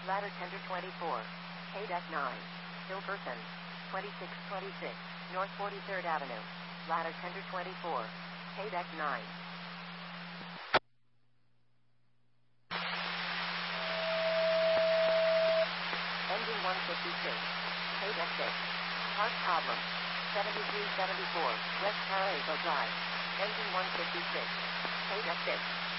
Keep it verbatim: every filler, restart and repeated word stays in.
Ladder tender twenty-four. K deck nine. Hilkerson. twenty-six twenty-six. North forty-third Avenue. Ladder tender twenty-four. K deck nine. Engine one fifty-six. K deck six. Part problem. seventy-three seventy-four. West Paraíso Drive. Engine one fifty-six. K deck six.